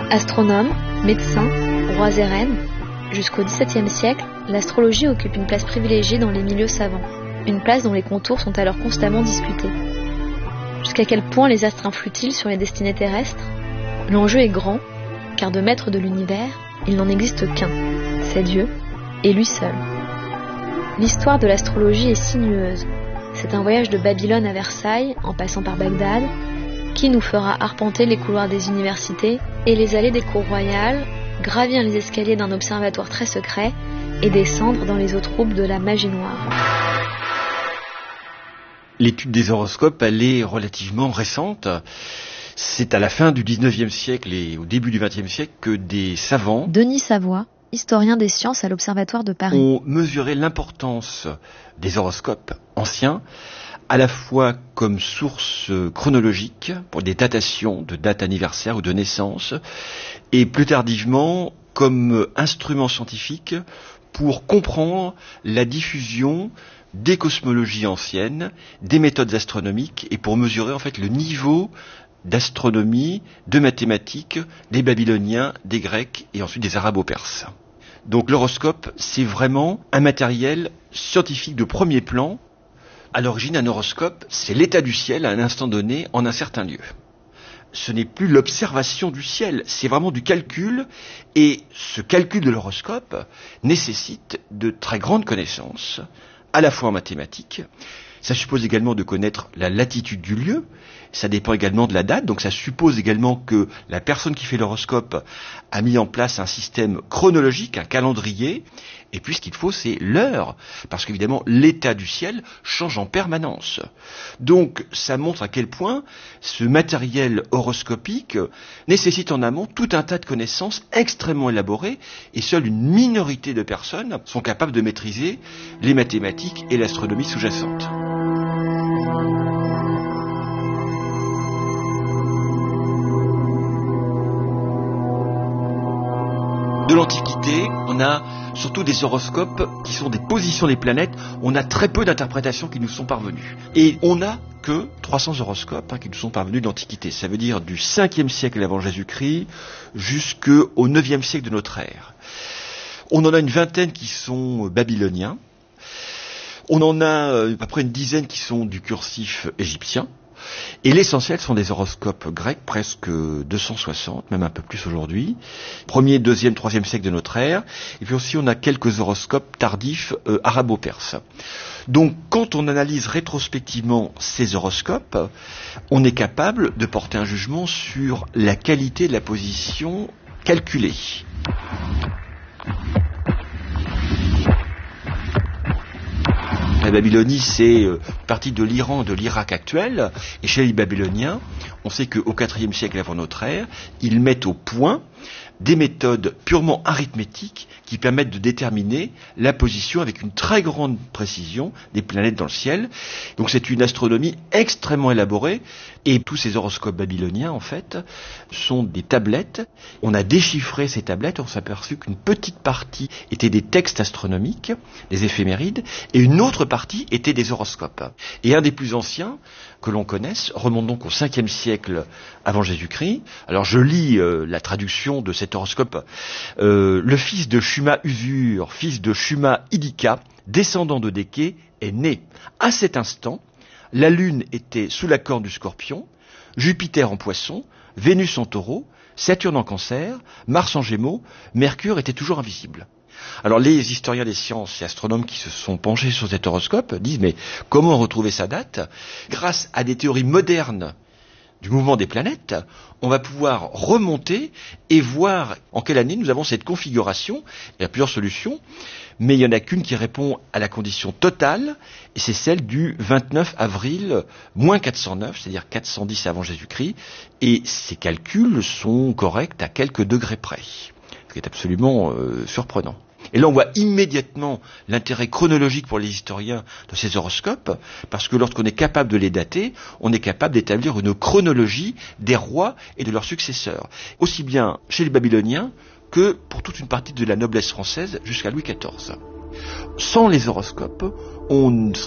Astronomes, médecins, rois et reines, jusqu'au XVIIe siècle, l'astrologie occupe une place privilégiée dans les milieux savants, une place dont les contours sont alors constamment discutés. Jusqu'à quel point les astres influent-ils sur les destinées terrestres ? L'enjeu est grand, car de maître de l'univers, il n'en existe qu'un, c'est Dieu, et lui seul. L'histoire de l'astrologie est sinueuse. C'est un voyage de Babylone à Versailles, en passant par Bagdad, qui nous fera arpenter les couloirs des universités et les allées des cours royales, gravir les escaliers d'un observatoire très secret et descendre dans les eaux troubles de la magie noire. L'étude des horoscopes, elle est relativement récente. C'est à la fin du 19e siècle et au début du 20e siècle que des savants, Denis Savoie, historien des sciences à l'Observatoire de Paris, ont mesuré l'importance des horoscopes anciens, à la fois comme source chronologique pour des datations de dates anniversaires ou de naissance, et plus tardivement comme instrument scientifique pour comprendre la diffusion des cosmologies anciennes, des méthodes astronomiques, et pour mesurer en fait le niveau d'astronomie, de mathématiques, des Babyloniens, des Grecs et ensuite des Arabo-Perses. Donc l'horoscope, c'est vraiment un matériel scientifique de premier plan. À l'origine, un horoscope, c'est l'état du ciel à un instant donné en un certain lieu. Ce n'est plus l'observation du ciel, c'est vraiment du calcul, et ce calcul de l'horoscope nécessite de très grandes connaissances, à la fois en mathématiques. Ça suppose également de connaître la latitude du lieu, ça dépend également de la date, donc ça suppose également que la personne qui fait l'horoscope a mis en place un système chronologique, un calendrier, et puis ce qu'il faut c'est l'heure, parce qu'évidemment l'état du ciel change en permanence. Donc ça montre à quel point ce matériel horoscopique nécessite en amont tout un tas de connaissances extrêmement élaborées, et seule une minorité de personnes sont capables de maîtriser les mathématiques et l'astronomie sous-jacente. De l'Antiquité, on a surtout des horoscopes qui sont des positions des planètes. On a très peu d'interprétations qui nous sont parvenues. Et on n'a que 300 horoscopes qui nous sont parvenus de l'Antiquité. Ça veut dire du 5e siècle avant Jésus-Christ jusqu'au 9e siècle de notre ère. On en a une vingtaine qui sont babyloniens. On en a à peu près une dizaine qui sont du cursif égyptien. Et l'essentiel sont des horoscopes grecs, presque 260, même un peu plus aujourd'hui. 1er, 2e, 3e siècle de notre ère. Et puis aussi on a quelques horoscopes tardifs arabo-perses. Donc quand on analyse rétrospectivement ces horoscopes, on est capable de porter un jugement sur la qualité de la position calculée. La Babylonie, c'est partie de l'Iran et de l'Irak actuel. Et chez les Babyloniens, on sait qu'au IVe siècle avant notre ère, ils mettent au point des méthodes purement arithmétiques qui permettent de déterminer la position avec une très grande précision des planètes dans le ciel. Donc c'est une astronomie extrêmement élaborée, et tous ces horoscopes babyloniens en fait sont des tablettes. On a déchiffré ces tablettes, on s'est aperçu qu'une petite partie était des textes astronomiques, des éphémérides, et une autre partie était des horoscopes. Et un des plus anciens que l'on connaisse remonte donc au 5e siècle avant Jésus-Christ. Alors je lis la traduction de cet horoscope. Le fils de Shuma Usur, fils de Shuma Idika, descendant de Déké, est né. À cet instant, la lune était sous la corne du Scorpion, Jupiter en Poisson, Vénus en Taureau, Saturne en Cancer, Mars en Gémeaux, Mercure était toujours invisible. Alors les historiens des sciences et astronomes qui se sont penchés sur cet horoscope disent mais comment retrouver sa date ? Grâce à des théories modernes du mouvement des planètes, on va pouvoir remonter et voir en quelle année nous avons cette configuration. Il y a plusieurs solutions, mais il n'y en a qu'une qui répond à la condition totale, et c'est celle du 29 avril moins 409, c'est-à-dire 410 avant Jésus-Christ, et ces calculs sont corrects à quelques degrés près, ce qui est absolument surprenant. Et là, on voit immédiatement l'intérêt chronologique pour les historiens de ces horoscopes, parce que lorsqu'on est capable de les dater, on est capable d'établir une chronologie des rois et de leurs successeurs, aussi bien chez les Babyloniens que pour toute une partie de la noblesse française jusqu'à Louis XIV. Sans les horoscopes, on